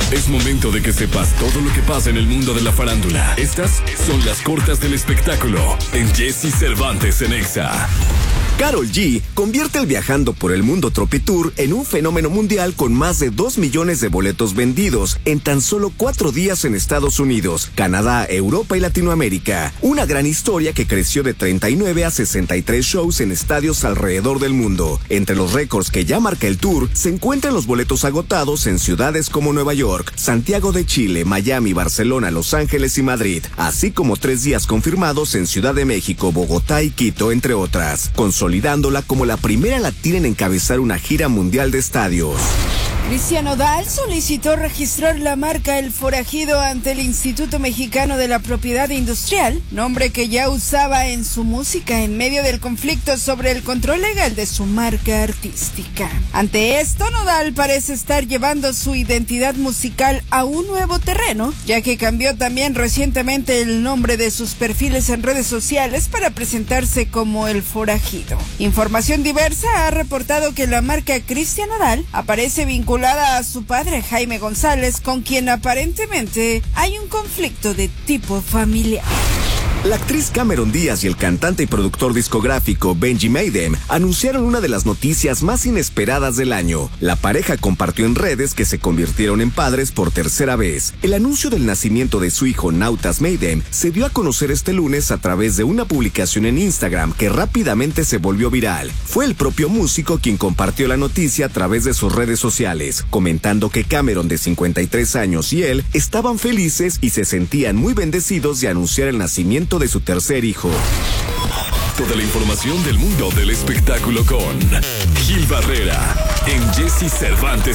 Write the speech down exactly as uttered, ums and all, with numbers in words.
Es momento de que sepas todo lo que pasa en el mundo de la farándula. Estas son las cortas del espectáculo en Jesse Cervantes en Exa. Karol G convierte el viajando por el mundo Tropitour en un fenómeno mundial con más de dos millones de boletos vendidos en tan solo cuatro días en Estados Unidos, Canadá, Europa y Latinoamérica. Una gran historia que creció de treinta y nueve a sesenta y tres shows en estadios alrededor del mundo. Entre los récords que ya marca el tour se encuentran los boletos agotados en ciudades como Nueva York, Santiago de Chile, Miami, Barcelona, Los Ángeles y Madrid, así como tres días confirmados en Ciudad de México, Bogotá y Quito, entre otras, consolidándola como la primera latina en encabezar una gira mundial de estadios. Cristian Nodal solicitó registrar la marca El Forajido ante el Instituto Mexicano de la Propiedad Industrial, nombre que ya usaba en su música en medio del conflicto sobre el control legal de su marca artística. Ante esto, Nodal parece estar llevando su identidad musical a un nuevo terreno, ya que cambió también recientemente el nombre de sus perfiles en redes sociales para presentarse como El Forajido. Información Diversa ha reportado que la marca Cristian Nodal aparece vinculada a su padre Jaime González, con quien aparentemente hay un conflicto de tipo familiar. La actriz Cameron Díaz y el cantante y productor discográfico Benji Maydem anunciaron una de las noticias más inesperadas del año. La pareja compartió en redes que se convirtieron en padres por tercera vez. El anuncio del nacimiento de su hijo Nautas Maydem se dio a conocer este lunes a través de una publicación en Instagram que rápidamente se volvió viral. Fue el propio músico quien compartió la noticia a través de sus redes sociales, comentando que Cameron, de cincuenta y tres años, y él estaban felices y se sentían muy bendecidos de anunciar el nacimiento de su tercer hijo. Toda la información del mundo del espectáculo con Gil Barrera en Jesse Cervantes